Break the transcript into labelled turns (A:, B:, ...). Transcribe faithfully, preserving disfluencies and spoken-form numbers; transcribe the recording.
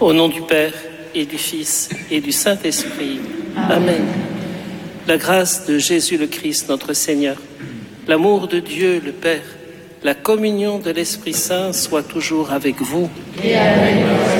A: Au nom du Père et du Fils et du Saint-Esprit. Amen. La grâce de Jésus le Christ, notre Seigneur, l'amour de Dieu le Père, la communion de l'Esprit Saint soit toujours avec vous.
B: Et avec